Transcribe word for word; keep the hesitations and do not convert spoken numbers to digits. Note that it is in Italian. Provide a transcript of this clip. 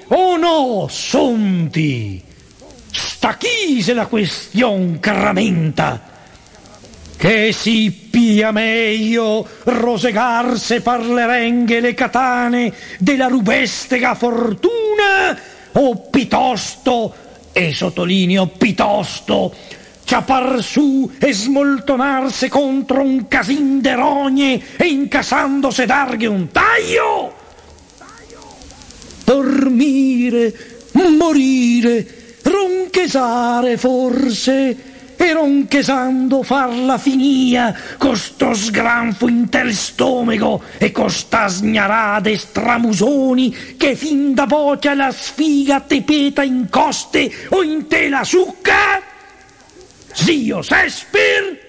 o no, sonti? Sta chi se la question caramenta, che si pia meglio rosegarse par le renghe le catane della rubestega fortuna, o piuttosto, e sottolineo piuttosto, ciapar su e smoltonarse contro un casin de rogne e incasandose darghe un taglio? Dormire, morire, ronchesare forse, e ronchesando farla finia, costo sgranfo inter stomaco e costa sgnarade stramusoni che fin da voce la sfiga te peta in coste o in te la succa? Zio Shakespeare?